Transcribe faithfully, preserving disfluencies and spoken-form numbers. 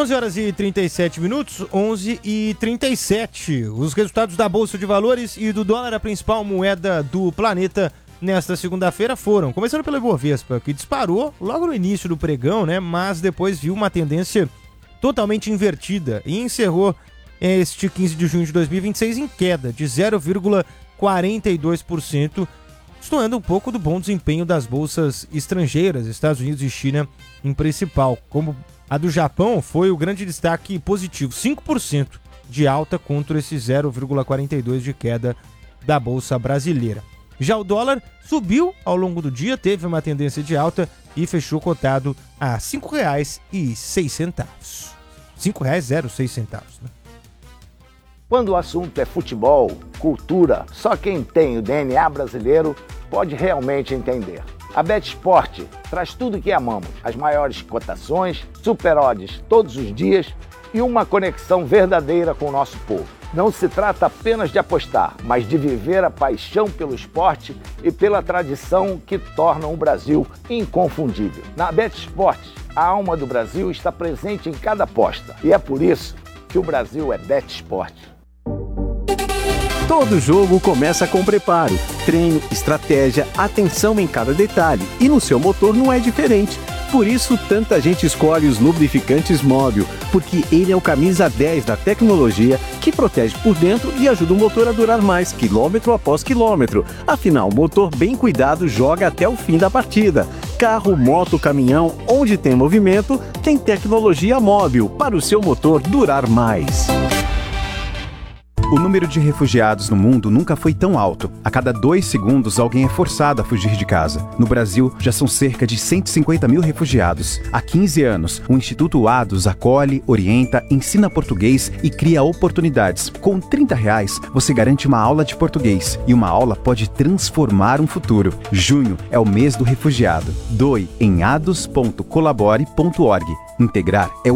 onze horas e trinta e sete minutos, onze e trinta e sete. Os resultados da Bolsa de Valores e do dólar, a principal moeda do planeta, nesta segunda-feira foram, começando pelo Ibovespa, que disparou logo no início do pregão, né? Mas depois viu uma tendência totalmente invertida e encerrou este quinze de junho de dois mil e vinte e seis em queda de zero vírgula quarenta e dois por cento, destoando um pouco do bom desempenho das bolsas estrangeiras, Estados Unidos e China em principal. Como a do Japão foi o grande destaque positivo, cinco por cento de alta contra esse zero vírgula quarenta e dois por cento de queda da bolsa brasileira. Já o dólar subiu ao longo do dia, teve uma tendência de alta e fechou cotado a cinco reais e seis centavos. cinco reais e seis centavos, né? Quando o assunto é futebol, cultura, só quem tem o D N A brasileiro pode realmente entender. A BetSport traz tudo o que amamos, as maiores cotações, super odds todos os dias e uma conexão verdadeira com o nosso povo. Não se trata apenas de apostar, mas de viver a paixão pelo esporte e pela tradição que tornam o Brasil inconfundível. Na BetSport, a alma do Brasil está presente em cada aposta e é por isso que o Brasil é BetSport. Todo jogo começa com preparo, treino, estratégia, atenção em cada detalhe e no seu motor não é diferente. Por isso, tanta gente escolhe os lubrificantes Móbil, porque ele é o camisa dez da tecnologia que protege por dentro e ajuda o motor a durar mais, quilômetro após quilômetro. Afinal, o motor bem cuidado joga até o fim da partida. Carro, moto, caminhão, onde tem movimento, tem tecnologia Móbil para o seu motor durar mais. O número de refugiados no mundo nunca foi tão alto. A cada dois segundos, alguém é forçado a fugir de casa. No Brasil, já são cerca de cento e cinquenta mil refugiados. Há quinze anos, o Instituto ADOS acolhe, orienta, ensina português e cria oportunidades. Com trinta reais, você garante uma aula de português. E uma aula pode transformar um futuro. Junho é o mês do refugiado. Doe em ados ponto colabore ponto org. Integrar é